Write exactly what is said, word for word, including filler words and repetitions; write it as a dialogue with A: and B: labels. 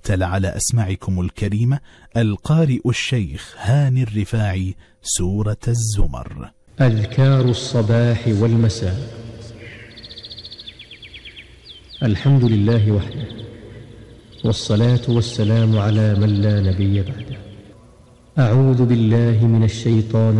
A: ترتل على أسماعكم الكريمة القارئ الشيخ هاني الرفاعي سورة الزمر.
B: أذكار الصباح والمساء. الحمد لله وحده، والصلاة والسلام على من لا نبي بعده. أعوذ بالله من الشيطان